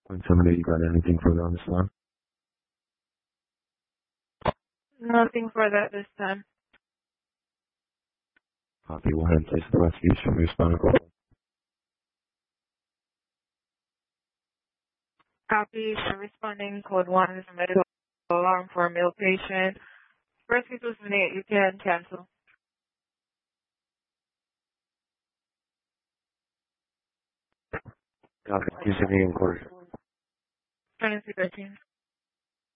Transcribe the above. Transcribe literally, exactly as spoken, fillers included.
Point seven eight, you got anything further on this line? Nothing further at this time. Copy. We'll ahead and place the investigation. Respond. Copy. So responding code one is a medical alarm for a male patient. First it was minute, you can cancel. Copy. Use the name quarter. twenty-three thirteen.